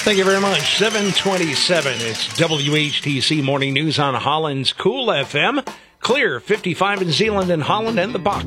Thank you very much. 727. It's WHTC Morning News on Holland's Cool FM. Clear 55 in Zeeland and Holland and the Bach.